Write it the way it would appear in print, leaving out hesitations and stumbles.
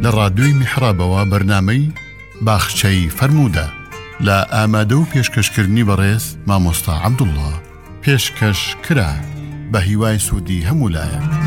لە ڕادیۆی میحرابەوە بەرنامەی باخچەی فەرموودە لە ئامادە و پێشکەشکردنی بەڕێز مامۆستا عەبدوڵڵا پێشکەش کرا بە هیوای سوودی هەموو لایەک.